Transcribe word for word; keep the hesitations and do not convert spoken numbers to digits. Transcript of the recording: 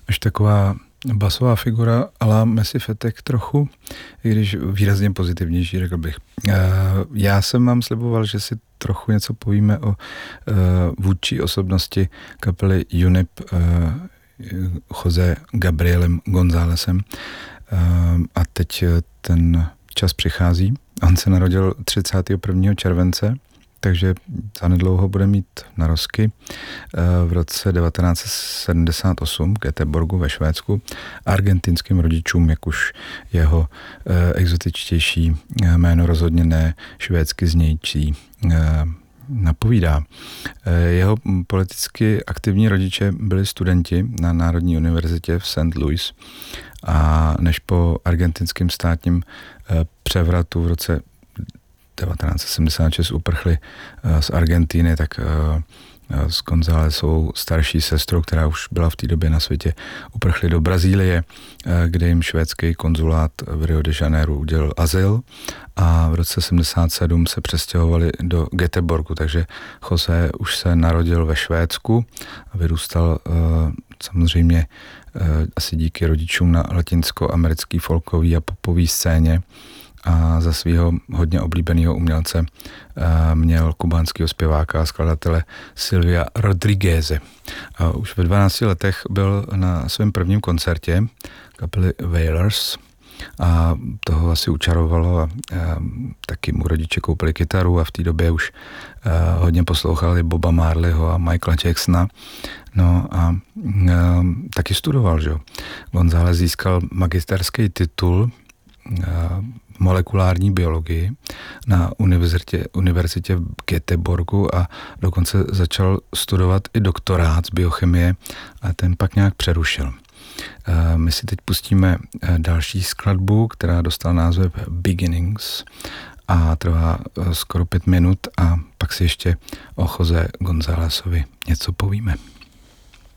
až taková basová figura a la Messi Fetek trochu, i když výrazně pozitivnější, řekl bych. Já jsem vám sliboval, že si trochu něco povíme o vůdčí osobnosti kapely U N I P José Gabrielem Gonzálezem. A teď ten čas přichází. On se narodil třicátého prvního července, takže zanedlouho bude mít narozky v roce devatenáct set sedmdesát osm v Göteborgu ve Švédsku. Argentinským rodičům, jak už jeho exotičtější jméno rozhodně ne švédsky znějící napovídá. Jeho politicky aktivní rodiče byli studenti na Národní univerzitě v Saint Louis a než po argentinském státním převratu v roce devatenáct set sedmdesát šest uprchli z Argentíny, tak s Gonzálezovou starší sestrou, která už byla v té době na světě, uprchli do Brazílie, kde jim švédský konzulát v Rio de Janeiro udělil azyl a v roce sedmdesát sedm se přestěhovali do Göteborgu, takže José už se narodil ve Švédsku a vyrůstal samozřejmě asi díky rodičům na latinskoamerický folkový a popový scéně a za svého hodně oblíbeného umělce měl kubánského zpěváka a skladatele Silvia Rodrígueze. A už ve dvanácti letech byl na svém prvním koncertě kapely Wailers a toho asi učarovalo a, a taky mu rodiče koupili kytaru a v té době už a, hodně poslouchali Boba Marleyho a Michaela Jacksona. No a, a taky studoval, že jo. González získal magisterský titul v molekulární biologii na univerzitě, univerzitě v Göteborgu a dokonce začal studovat i doktorát z biochemie a ten pak nějak přerušil. My si teď pustíme další skladbu, která dostala název Beginnings a trvá skoro pět minut a pak si ještě o José Gonzálezovi něco povíme.